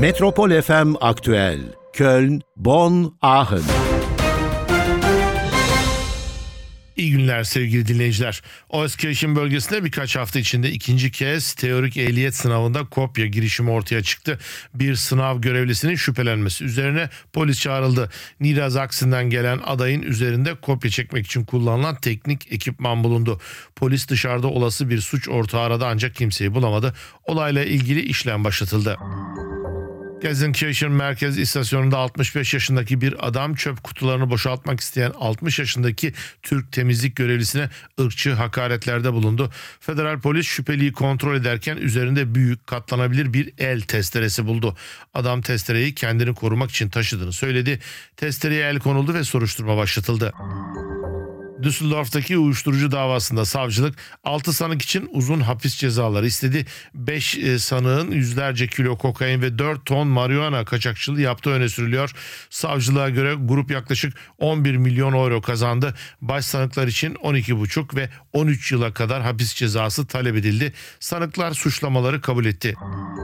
Metropol FM Aktüel. Köln, Bonn, Aachen. İyi günler sevgili dinleyiciler. Euskirchen bölgesinde birkaç hafta içinde ikinci kez teorik ehliyet sınavında kopya girişimi ortaya çıktı. Bir sınav görevlisinin şüphelenmesi üzerine polis çağrıldı. Niedersachsen'den gelen adayın üzerinde kopya çekmek için kullanılan teknik ekipman bulundu. Polis dışarıda olası bir suç ortağı aradı ancak kimseyi bulamadı. Olayla ilgili işlem başlatıldı. Gelsenkirchen Merkez İstasyonu'nda 65 yaşındaki bir adam çöp kutularını boşaltmak isteyen 60 yaşındaki Türk temizlik görevlisine ırkçı hakaretlerde bulundu. Federal polis şüpheliyi kontrol ederken üzerinde büyük katlanabilir bir el testeresi buldu. Adam testereyi kendini korumak için taşıdığını söyledi. Testereye el konuldu ve soruşturma başlatıldı. Düsseldorf'taki uyuşturucu davasında savcılık 6 sanık için uzun hapis cezaları istedi. 5 sanığın yüzlerce kilo kokain ve 4 ton marihuana kaçakçılığı yaptığı öne sürülüyor. Savcılığa göre grup yaklaşık 11 milyon euro kazandı. Baş sanıklar için 12,5 ve 13 yıla kadar hapis cezası talep edildi. Sanıklar suçlamaları kabul etti.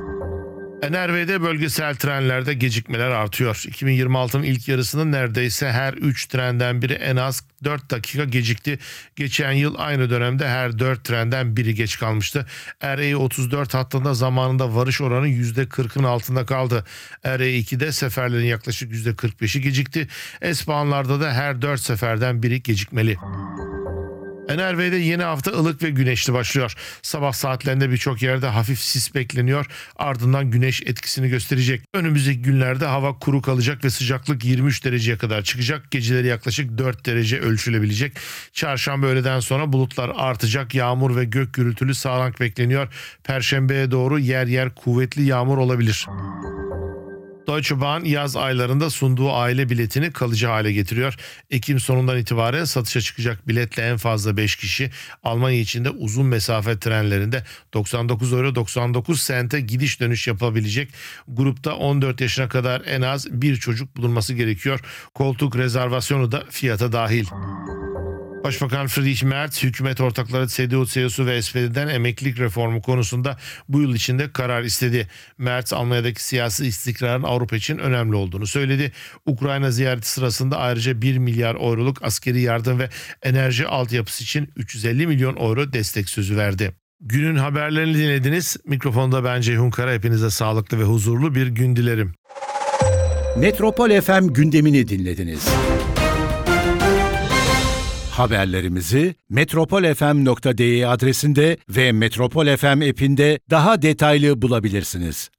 NRV'de bölgesel trenlerde gecikmeler artıyor. 2026'nın ilk yarısının neredeyse her 3 trenden biri en az 4 dakika gecikti. Geçen yıl aynı dönemde her 4 trenden biri geç kalmıştı. RE34 hattında zamanında varış oranı %40'ın altında kaldı. RE2'de seferlerin yaklaşık %45'i gecikti. S-Bahn'larda da her 4 seferden biri gecikmeli. NRV'de yeni hafta ılık ve güneşli başlıyor. Sabah saatlerinde birçok yerde hafif sis bekleniyor. Ardından güneş etkisini gösterecek. Önümüzdeki günlerde hava kuru kalacak ve sıcaklık 23 dereceye kadar çıkacak. Geceleri yaklaşık 4 derece ölçülebilecek. Çarşamba öğleden sonra bulutlar artacak. Yağmur ve gök gürültülü sağanak bekleniyor. Perşembeye doğru yer yer kuvvetli yağmur olabilir. Deutsche Bahn yaz aylarında sunduğu aile biletini kalıcı hale getiriyor. Ekim sonundan itibaren satışa çıkacak biletle en fazla 5 kişi Almanya içinde uzun mesafe trenlerinde 99 euro 99 sente gidiş dönüş yapabilecek. Grupta 14 yaşına kadar en az bir çocuk bulunması gerekiyor. Koltuk rezervasyonu da fiyata dahil. Başbakan Friedrich Merz, hükümet ortakları CDU, CSU ve SPD'den emeklilik reformu konusunda bu yıl içinde karar istedi. Merz, Almanya'daki siyasi istikrarın Avrupa için önemli olduğunu söyledi. Ukrayna ziyareti sırasında ayrıca 1 milyar euroluk askeri yardım ve enerji altyapısı için 350 milyon euro destek sözü verdi. Günün haberlerini dinlediniz. Mikrofonda ben Ceyhun Kara. Hepinize sağlıklı ve huzurlu bir gün dilerim. Metropol FM gündemini dinlediniz. Haberlerimizi metropolfm.de adresinde ve Metropol FM app'inde daha detaylı bulabilirsiniz.